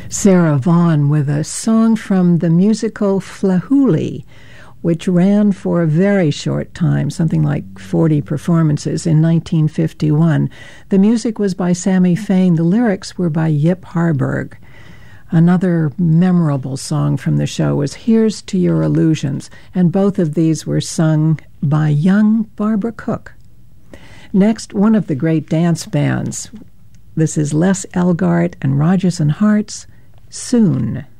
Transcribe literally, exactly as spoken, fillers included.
Sarah Vaughan with a song from the musical Flahooley, which ran for a very short time, something like forty performances in nineteen fifty-one. The music was by Sammy Fain. The lyrics were by Yip Harburg. Another memorable song from the show was Here's to Your Illusions, and both of these were sung by young Barbara Cook. Next, one of the great dance bands. This is Les Elgart and Rodgers and Hart's Soon.